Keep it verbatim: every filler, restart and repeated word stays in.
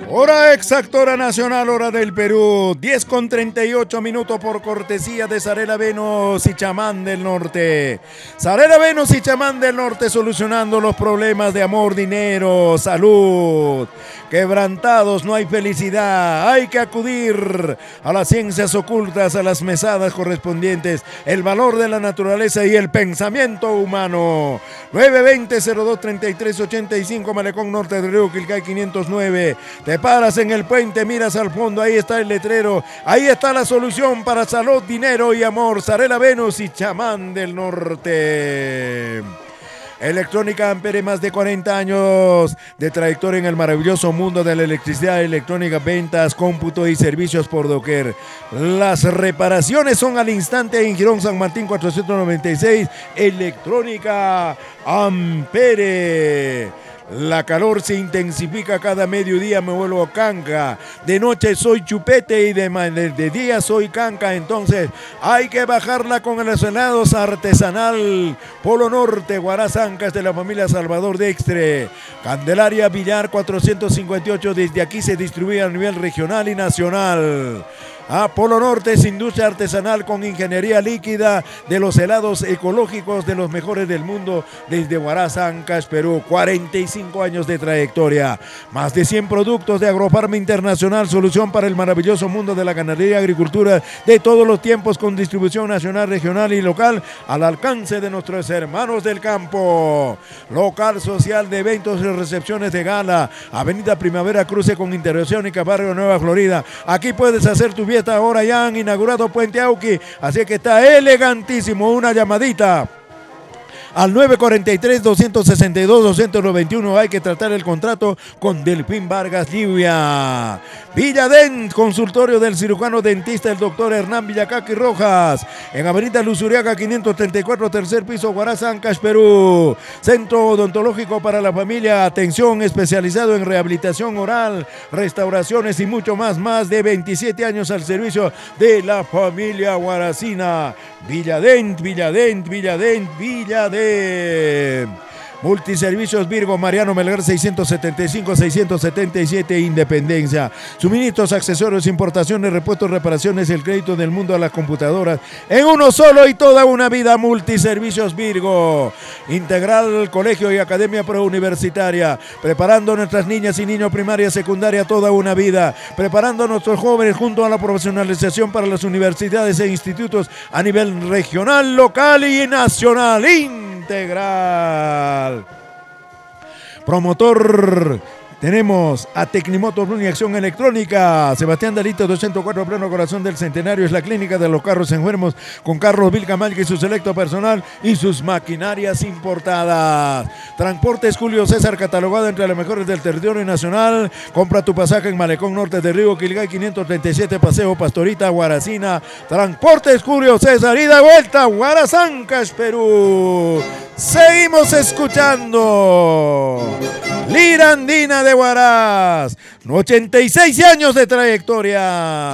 Hora exacta, hora nacional, hora del Perú, diez con treinta y ocho minutos por cortesía de Sarela Venus y Chamán del Norte. Sarela Venus y Chamán del Norte, solucionando los problemas de amor, dinero, salud. Quebrantados, no hay felicidad, hay que acudir a las ciencias ocultas, a las mesadas correspondientes, el valor de la naturaleza y el pensamiento humano. nueve veinte, cero dos, treinta y tres, ochenta y cinco, Malecón Norte de Río Quilcay quinientos nueve. Te paras en el puente, miras al fondo, ahí está el letrero, ahí está la solución para salud, dinero y amor. Sarela Venus y Chamán del Norte. Electrónica Ampere, más de cuarenta años de trayectoria en el maravilloso mundo de la electricidad electrónica, ventas, cómputo y servicios por doquier. Las reparaciones son al instante en Girón San Martín cuatrocientos noventa y seis. Electrónica Ampere. La calor se intensifica cada mediodía, me vuelvo canca. De noche soy chupete y de, de, de día soy canca. Entonces hay que bajarla con el helados artesanal Polo Norte, Guarazancas, de la familia Salvador Dextre. Candelaria Villar cuatrocientos cincuenta y ocho. Desde aquí se distribuye a nivel regional y nacional. A Polo Norte es industria artesanal con ingeniería líquida de los helados ecológicos de los mejores del mundo desde Huarazancas, Perú. cuarenta y cinco años de trayectoria. Más de cien productos de Agrofarma Internacional, solución para el maravilloso mundo de la ganadería y agricultura de todos los tiempos, con distribución nacional, regional y local al alcance de nuestros hermanos del campo. Local social de eventos y recepciones de gala. Avenida Primavera, cruce con Interoceánica, Barrio Nueva Florida. Aquí puedes hacer tu fiesta. Ahora ya han inaugurado Puente Auqui, así que está elegantísimo. Una llamadita al nueve cuarenta y tres, doscientos sesenta y dos, doscientos noventa y uno. Hay que tratar el contrato con Delfín Vargas Lluvia. Villadent, consultorio del cirujano dentista el doctor Hernán Villacaqui Rojas, en Avenida Luzuriaga quinientos treinta y cuatro, tercer piso, Huarazancas, Perú. Centro odontológico para la familia, atención especializado en rehabilitación oral, restauraciones y mucho más. Más de veintisiete años al servicio de la familia Huaracina. Villadent, Villadent, Villadent, Villadent. Multiservicios Virgo, Mariano Melgar seiscientos setenta y cinco, seiscientos setenta y siete, Independencia. Suministros, accesorios, importaciones, repuestos, reparaciones, el crédito del mundo a las computadoras en uno solo y toda una vida. Multiservicios Virgo. Integral Colegio y Academia Preuniversitaria, preparando a nuestras niñas y niños primaria, secundaria, toda una vida, preparando a nuestros jóvenes junto a la profesionalización para las universidades e institutos a nivel regional, local y nacional. Integral. Promotor, tenemos a Tecnimotos Bruni Acción Electrónica. Sebastián Dalito doscientos cuatro, pleno corazón del Centenario. Es la clínica de los carros enfermos, con Carlos Vilcamalque y su selecto personal y sus maquinarias importadas. Transportes Julio César, catalogado entre los mejores del territorio nacional. Compra tu pasaje en Malecón Norte de Río Quilcay quinientos treinta y siete, Paseo Pastorita, Huaracina. Transportes Julio César, ida vuelta, Huarazancas, Perú. Seguimos escuchando Lira Andina de Huaraz, ochenta y seis años de trayectoria.